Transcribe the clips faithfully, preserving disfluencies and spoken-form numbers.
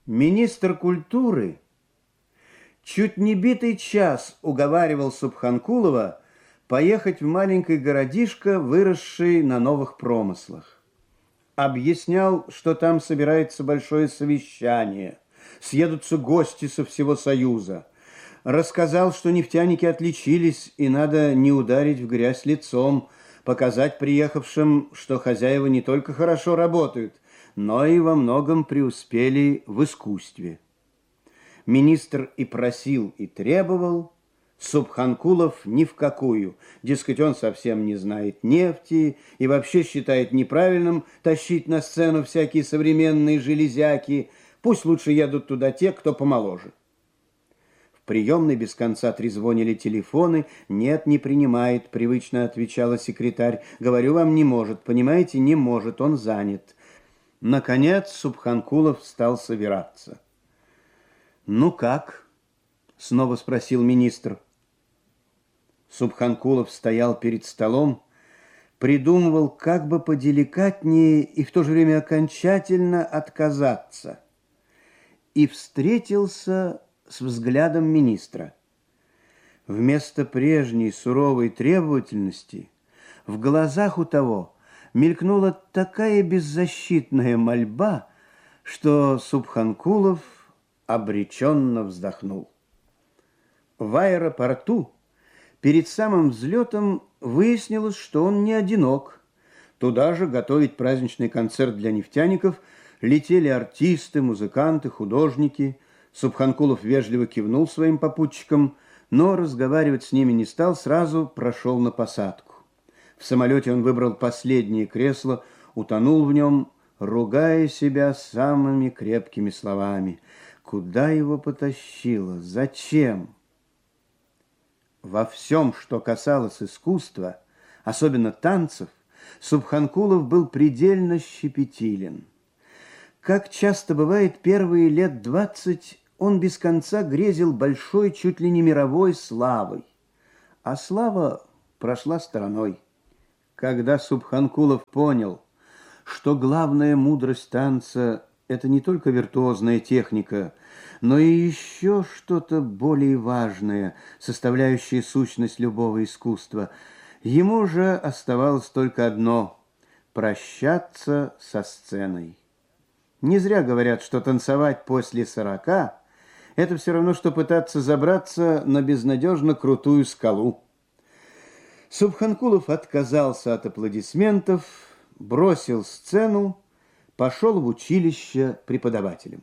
Министр культуры чуть не битый час уговаривал Субханкулова поехать в маленький городишко, выросший на новых промыслах. Объяснял, что там собирается большое совещание, съедутся гости со всего Союза. Рассказал, что нефтяники отличились, и надо не ударить в грязь лицом, показать приехавшим, что хозяева не только хорошо работают, но и во многом преуспели в искусстве. Министр и просил, и требовал, Субханкулов ни в какую. Дескать, он совсем не знает нефти и вообще считает неправильным тащить на сцену всякие современные железяки. Пусть лучше едут туда те, кто помоложе. В приемной без конца трезвонили телефоны. «Нет, не принимает», — привычно отвечала секретарь. «Говорю вам, не может. Понимаете, не может, он занят». Наконец Субханкулов стал собираться. «Ну как?» — снова спросил министр. Субханкулов стоял перед столом, придумывал, как бы поделикатнее и в то же время окончательно отказаться. И встретился с взглядом министра. Вместо прежней суровой требовательности в глазах у того мелькнула такая беззащитная мольба, что Субханкулов обреченно вздохнул. В аэропорту перед самым взлетом выяснилось, что он не одинок. Туда же готовить праздничный концерт для нефтяников летели артисты, музыканты, художники. Субханкулов вежливо кивнул своим попутчикам, но разговаривать с ними не стал, сразу прошел на посадку. В самолете он выбрал последнее кресло, утонул в нем, ругая себя самыми крепкими словами. Куда его потащило? Зачем? Во всем, что касалось искусства, особенно танцев, Субханкулов был предельно щепетилен. Как часто бывает, первые лет двадцать он без конца грезил большой, чуть ли не мировой славой. А слава прошла стороной. Когда Субханкулов понял, что главная мудрость танца — это не только виртуозная техника, но и еще что-то более важное, составляющее сущность любого искусства, ему же оставалось только одно — прощаться со сценой. Не зря говорят, что танцевать после сорока — это все равно, что пытаться забраться на безнадежно крутую скалу. Субханкулов отказался от аплодисментов, бросил сцену, пошел в училище преподавателем.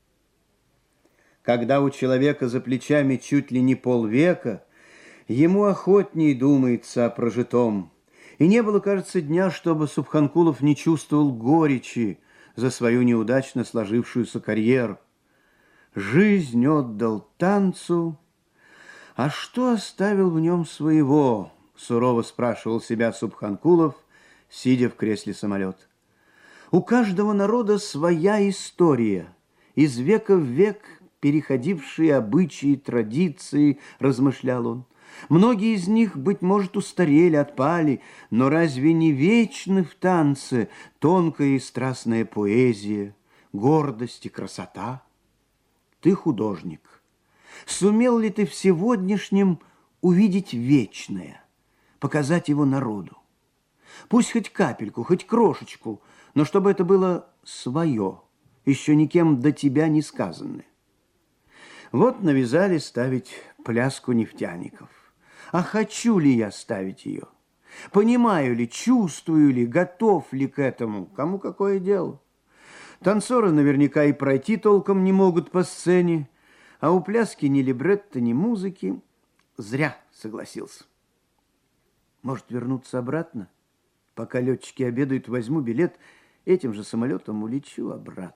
Когда у человека за плечами чуть ли не полвека, ему охотней думается о прожитом. И не было, кажется, дня, чтобы Субханкулов не чувствовал горечи за свою неудачно сложившуюся карьеру. Жизнь отдал танцу, а что оставил в нем своего? Сурово спрашивал себя Субханкулов, сидя в кресле самолета. У каждого народа своя история, из века в век переходившие обычаи, традиции, размышлял он. Многие из них, быть может, устарели, отпали, но разве не вечны в танце тонкая и страстная поэзия, гордость и красота? Ты художник. Сумел ли ты в сегодняшнем увидеть вечное, показать его народу? Пусть хоть капельку, хоть крошечку, но чтобы это было свое, еще никем до тебя не сказанное. Вот навязали ставить пляску нефтяников. А хочу ли я ставить ее? Понимаю ли, чувствую ли, готов ли к этому? Кому какое дело? Танцоры наверняка и пройти толком не могут по сцене, а у пляски ни либретто, ни музыки. Зря согласился. Может, вернуться обратно? Пока летчики обедают, возьму билет, этим же самолетом улечу обратно.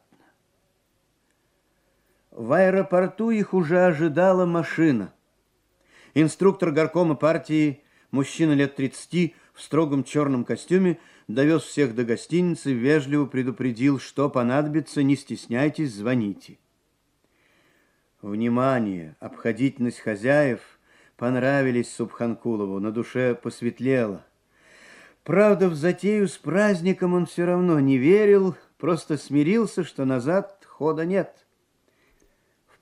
В аэропорту их уже ожидала машина. Инструктор горкома партии, мужчина лет тридцати, в строгом черном костюме, довез всех до гостиницы, вежливо предупредил, что понадобится, не стесняйтесь, звоните. Внимание, обходительность хозяев понравились Субханкулову, на душе посветлело. Правда, в затею с праздником он все равно не верил, просто смирился, что назад хода нет.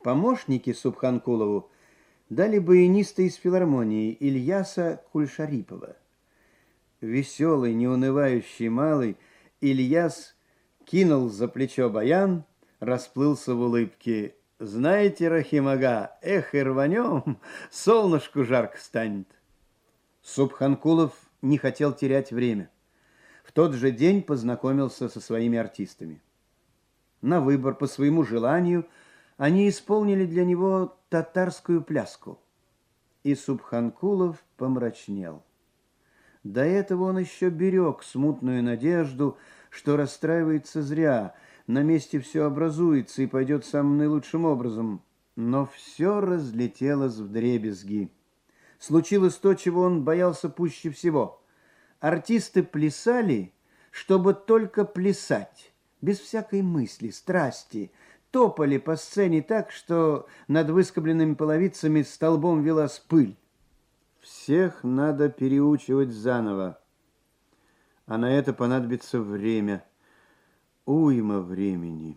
Помощники Субханкулову дали баяниста из филармонии Ильяса Кульшарипова. Веселый, неунывающий малый Ильяс кинул за плечо баян, расплылся в улыбке. «Знаете, Рахим-ага, эх, и рванем, солнышку жарко станет». Субханкулов не хотел терять время. В тот же день познакомился со своими артистами. На выбор по своему желанию они исполнили для него татарскую пляску. И Субханкулов помрачнел. До этого он еще берег смутную надежду, что расстраивается зря, на месте все образуется и пойдет самым наилучшим образом. Но все разлетелось вдребезги. Случилось то, чего он боялся пуще всего. Артисты плясали, чтобы только плясать, без всякой мысли, страсти, топали по сцене так, что над выскобленными половицами столбом велась пыль. Всех надо переучивать заново, а на это понадобится время, уйма времени.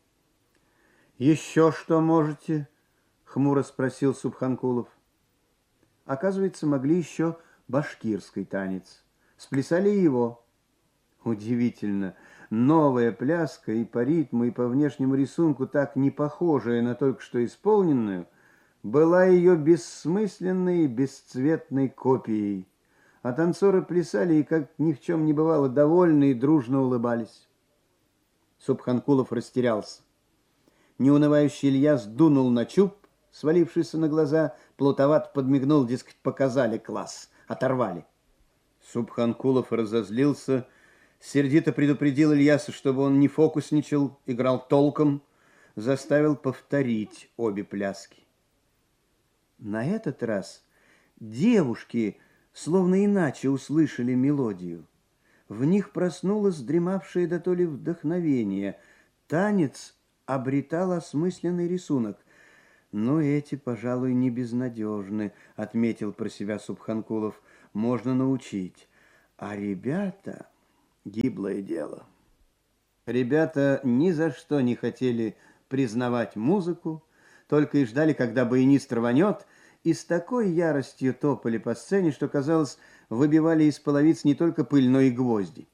«Еще что можете?» — хмуро спросил Субханкулов. Оказывается, могли еще башкирский танец. Сплясали его. Удивительно, новая пляска и по ритму, и по внешнему рисунку, так не похожая на только что исполненную, была ее бессмысленной и бесцветной копией. А танцоры плясали и, как ни в чем не бывало, довольны и дружно улыбались. Субханкулов растерялся. Неунывающий Ильяс дунул на чуб, свалившийся на глаза, плутовато подмигнул, дескать, показали класс, оторвали. Субханкулов разозлился, сердито предупредил Ильяса, чтобы он не фокусничал, играл толком, заставил повторить обе пляски. На этот раз девушки словно иначе услышали мелодию. В них проснулось дремавшее дотоле вдохновение. Танец обретал осмысленный рисунок. «Но эти, пожалуй, не безнадежны», — отметил про себя Субханкулов. «Можно научить. А ребята — гиблое дело». Ребята ни за что не хотели признавать музыку, только и ждали, когда баянист рванет, и с такой яростью топали по сцене, что, казалось, выбивали из половиц не только пыль, но и гвозди.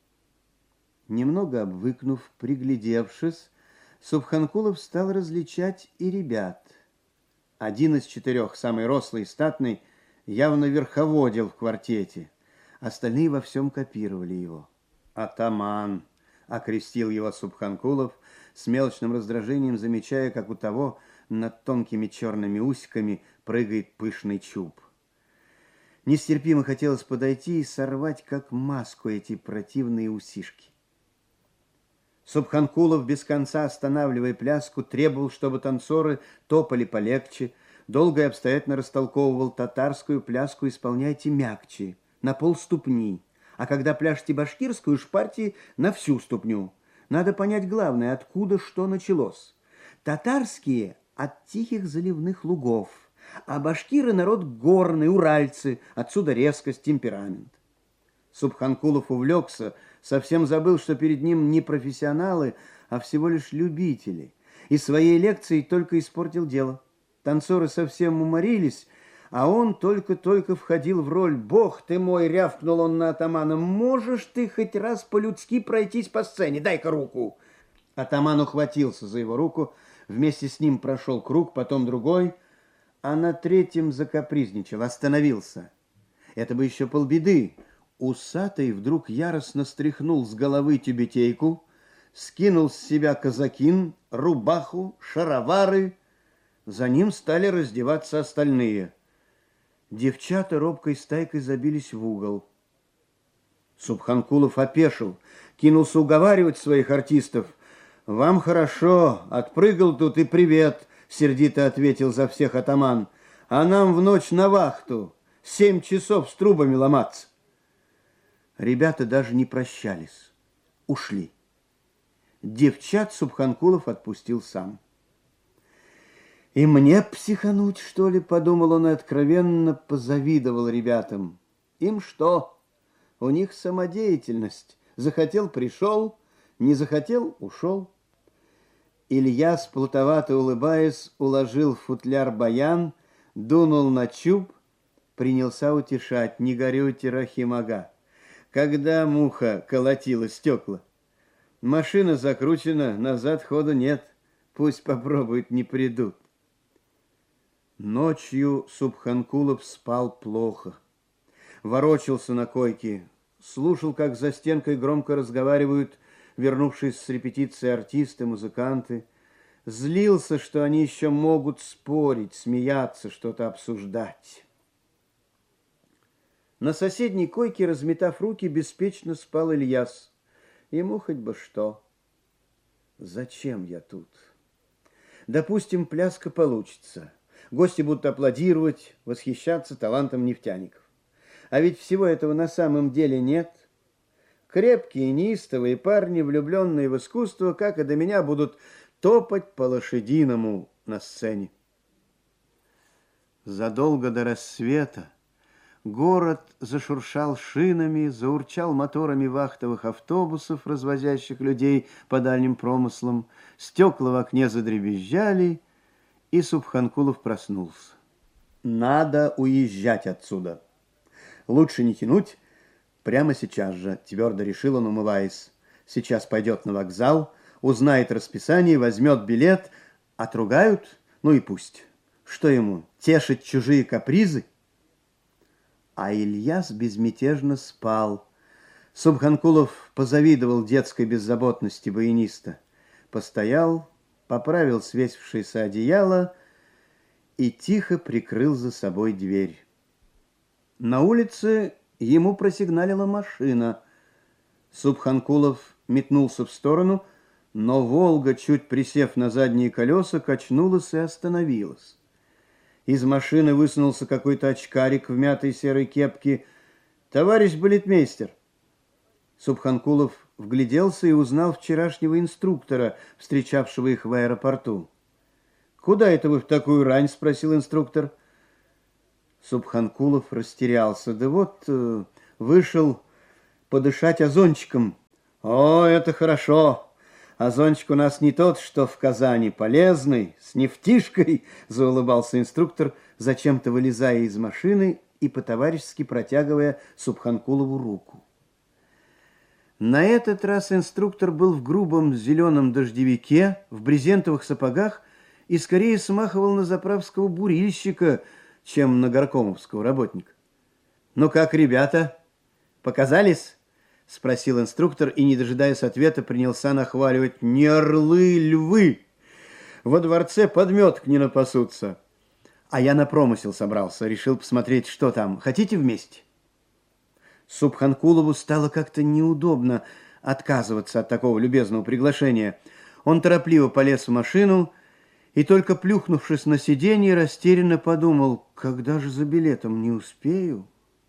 Немного обвыкнув, приглядевшись, Субханкулов стал различать и ребят. Один из четырех, самый рослый и статный, явно верховодил в квартете. Остальные во всем копировали его. «Атаман», — окрестил его Субханкулов, с мелочным раздражением замечая, как у того над тонкими черными усиками прыгает пышный чуб. Нестерпимо хотелось подойти и сорвать, как маску, эти противные усишки. Субханкулов, без конца останавливая пляску, требовал, чтобы танцоры топали полегче, долго и обстоятельно растолковывал: татарскую пляску исполняйте мягче, на полступни, а когда пляшете башкирскую, шпарьте на всю ступню. Надо понять главное, откуда что началось. Татарские от тихих заливных лугов, а башкиры народ горный, уральцы, отсюда резкость, темперамент. Субханкулов увлекся, совсем забыл, что перед ним не профессионалы, а всего лишь любители, и своей лекцией только испортил дело. Танцоры совсем уморились, а он только-только входил в роль. «Бог ты мой!» — рявкнул он на атамана. «Можешь ты хоть раз по-людски пройтись по сцене? Дай-ка руку!» Атаман ухватился за его руку, вместе с ним прошел круг, потом другой, а на третьем закапризничал, остановился. Это бы еще полбеды. Усатый вдруг яростно стряхнул с головы тюбетейку, скинул с себя казакин, рубаху, шаровары. За ним стали раздеваться остальные. Девчата робкой стайкой забились в угол. Субханкулов опешил, кинулся уговаривать своих артистов. «Вам хорошо, отпрыгал тут и привет», — сердито ответил за всех атаман. «А нам в ночь на вахту, семь часов с трубами ломаться». Ребята даже не прощались, ушли. Девчат Субханкулов отпустил сам. «И мне психануть, что ли?» — подумал он и откровенно позавидовал ребятам. Им что? У них самодеятельность. Захотел — пришел, не захотел — ушел. Ильяс, плутовато улыбаясь, уложил в футляр баян, дунул на чуб, принялся утешать: «Не горюйте, Рахим-ага, когда муха колотила стекла? Машина закручена, назад хода нет, пусть попробуют, не придут». Ночью Субханкулов спал плохо, ворочался на койке, слушал, как за стенкой громко разговаривают вернувшись с репетиции артисты, музыканты, злился, что они еще могут спорить, смеяться, что-то обсуждать. На соседней койке, разметав руки, беспечно спал Ильяс. Ему хоть бы что. Зачем я тут? Допустим, пляска получится. Гости будут аплодировать, восхищаться талантом нефтяников. А ведь всего этого на самом деле нет. Крепкие, неистовые парни, влюбленные в искусство, как и до меня, будут топать по-лошадиному на сцене. Задолго до рассвета город зашуршал шинами, заурчал моторами вахтовых автобусов, развозящих людей по дальним промыслам, стекла в окне задребезжали, и Субханкулов проснулся. Надо уезжать отсюда. Лучше не тянуть. Прямо сейчас же, твердо решил он, умываясь. Сейчас пойдет на вокзал, узнает расписание, возьмет билет. Отругают? Ну и пусть. Что ему, тешить чужие капризы? А Ильяс безмятежно спал. Субханкулов позавидовал детской беззаботности баяниста. Постоял, поправил свесившееся одеяло и тихо прикрыл за собой дверь. На улице ему просигналила машина. Субханкулов метнулся в сторону, но «Волга», чуть присев на задние колеса, качнулась и остановилась. Из машины высунулся какой-то очкарик в мятой серой кепке. «Товарищ балетмейстер!» Субханкулов вгляделся и узнал вчерашнего инструктора, встречавшего их в аэропорту. «Куда это вы в такую рань?» – спросил инструктор. Субханкулов растерялся. «Да вот, э, вышел подышать озончиком». «О, это хорошо! Озончик у нас не тот, что в Казани, полезный, с нефтишкой», — заулыбался инструктор, зачем-то вылезая из машины и по-товарищески протягивая Субханкулову руку. На этот раз инструктор был в грубом зеленом дождевике, в брезентовых сапогах и скорее смахивал на заправского бурильщика, чем на горкомовского работника. «Ну как, ребята, показались?» — спросил инструктор и, не дожидаясь ответа, принялся нахваливать: «Не орлы, львы! Во дворце подметок не напасутся. А я на промысел собрался, решил посмотреть, что там. Хотите вместе?» Субханкулову стало как-то неудобно отказываться от такого любезного приглашения. Он торопливо полез в машину и, только плюхнувшись на сиденье, растерянно подумал: когда же за билетом, не успею?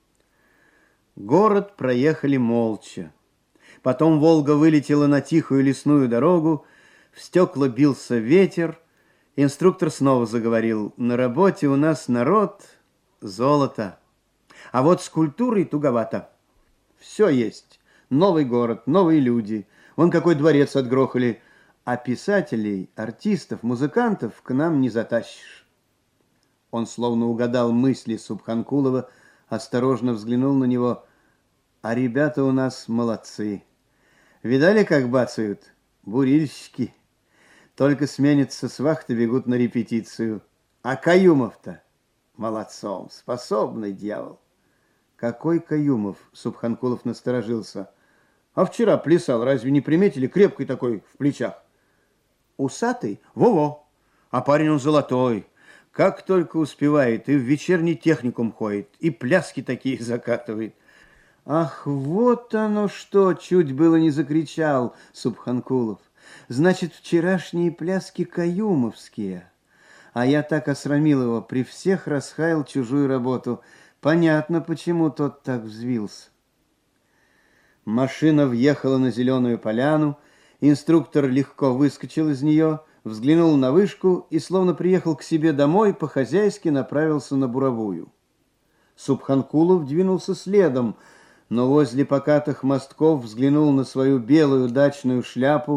Город проехали молча. Потом «Волга» вылетела на тихую лесную дорогу, в стекла бился ветер. Инструктор снова заговорил: «На работе у нас народ, золото. А вот с культурой туговато. Все есть. Новый город, новые люди. Вон какой дворец отгрохали. А писателей, артистов, музыкантов к нам не затащишь». Он словно угадал мысли Субханкулова, осторожно взглянул на него. «А ребята у нас молодцы. Видали, как бацают? Бурильщики. Только сменятся с вахты, бегут на репетицию. А Каюмов-то молодцом, способный дьявол». «Какой Каюмов?» — Субханкулов насторожился. «А вчера плясал, разве не приметили? Крепкий такой, в плечах». «Усатый? Во-во! А парень он золотой. Как только успевает, и в вечерний техникум ходит, и пляски такие закатывает». «Ах, вот оно что!» — чуть было не закричал Субханкулов. «Значит, вчерашние пляски каюмовские. А я так осрамил его, при всех расхаял чужую работу. Понятно, почему тот так взвился». Машина въехала на зеленую поляну. Инструктор легко выскочил из нее, взглянул на вышку и, словно приехал к себе домой, по-хозяйски направился на буровую. Субханкулов двинулся следом, но возле покатых мостков взглянул на свою белую дачную шляпу,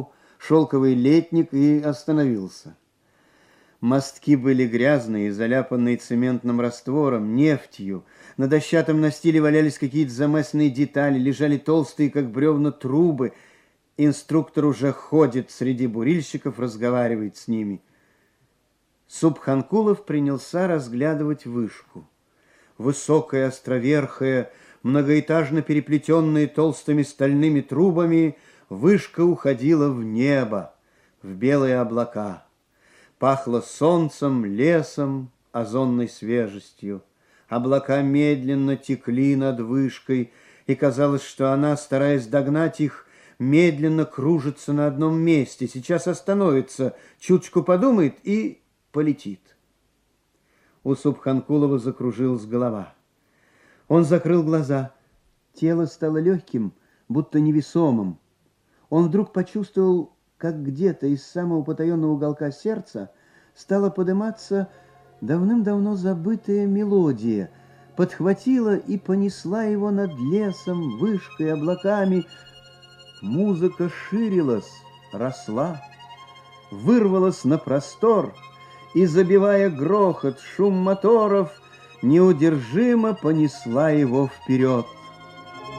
шелковый летник и остановился. Мостки были грязные, заляпанные цементным раствором, нефтью. На дощатом настиле валялись какие-то замасленные детали, лежали толстые, как бревна, трубы. Инструктор уже ходит среди бурильщиков, разговаривает с ними. Субханкулов принялся разглядывать вышку. Высокая, островерхая, многоэтажно переплетенная толстыми стальными трубами, вышка уходила в небо, в белые облака. Пахло солнцем, лесом, озонной свежестью. Облака медленно текли над вышкой, и казалось, что она, стараясь догнать их, медленно кружится на одном месте. Сейчас остановится, чуточку подумает и полетит. У Субханкулова закружилась голова. Он закрыл глаза. Тело стало легким, будто невесомым. Он вдруг почувствовал, как где-то из самого потаенного уголка сердца стала подниматься давным-давно забытая мелодия, подхватила и понесла его над лесом, вышкой, облаками. Музыка ширилась, росла, вырвалась на простор и, забивая грохот, шум моторов, неудержимо понесла его вперед.